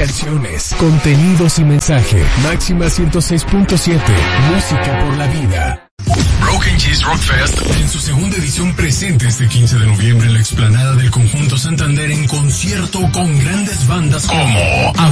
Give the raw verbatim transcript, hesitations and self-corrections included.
canciones, contenidos y mensaje. Máxima ciento seis punto siete, música por la vida. Broken Cheese Rock Fest en su segunda edición presente este quince de noviembre en la explanada del Conjunto Santander en concierto con grandes bandas como